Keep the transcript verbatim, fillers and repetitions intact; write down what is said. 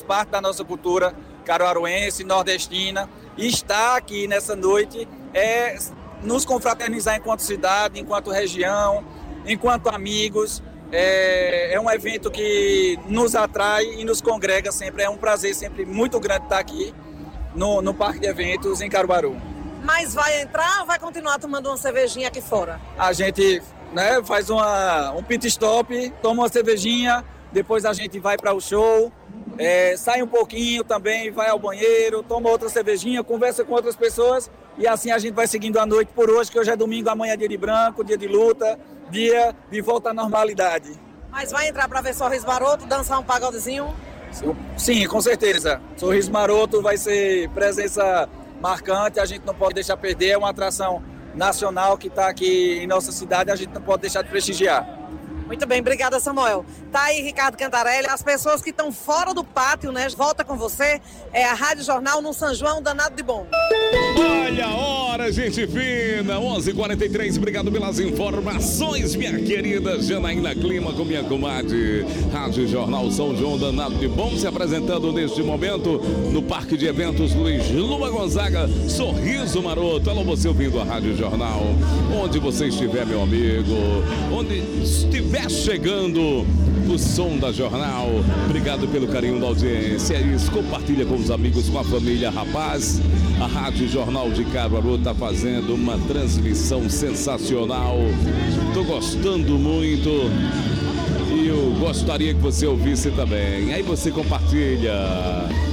parte da nossa cultura caruaruense, nordestina, e estar aqui nessa noite é nos confraternizar enquanto cidade, enquanto região, enquanto amigos. É, é um evento que nos atrai e nos congrega sempre. É um prazer sempre muito grande estar aqui no, no Parque de Eventos em Caruaru. Mas vai entrar ou vai continuar tomando uma cervejinha aqui fora? A gente, né, faz uma, um pit stop, toma uma cervejinha, depois a gente vai para o show, é, sai um pouquinho também, vai ao banheiro, toma outra cervejinha, conversa com outras pessoas e assim a gente vai seguindo a noite por hoje, que hoje é domingo, amanhã é dia de branco, dia de luta, dia de volta à normalidade. Mas vai entrar para ver Sorriso Maroto, dançar um pagodezinho? Sim, com certeza. Sorriso Maroto vai ser presença marcante, a gente não pode deixar perder, é uma atração nacional que está aqui em nossa cidade, a gente não pode deixar de prestigiar. Muito bem, obrigada, Samuel. Tá aí Ricardo Cantarelli, as pessoas que estão fora do pátio, né? Volta com você, é a Rádio Jornal no São João, danado de bom. Olha a hora, gente fina, onze e quarenta e três, obrigado pelas informações, minha querida Janaína Clima com minha comadre. Rádio Jornal São João, danado de bom, se apresentando neste momento no Parque de Eventos Luiz Luma Gonzaga, Sorriso Maroto. Alô, você ouvindo a Rádio Jornal, onde você estiver, meu amigo, onde estiver chegando o som da Jornal, obrigado pelo carinho da audiência, é isso, compartilha com os amigos, com a família, rapaz, a Rádio Jornal de Caruaru está fazendo uma transmissão sensacional, tô gostando muito e eu gostaria que você ouvisse também, aí você compartilha.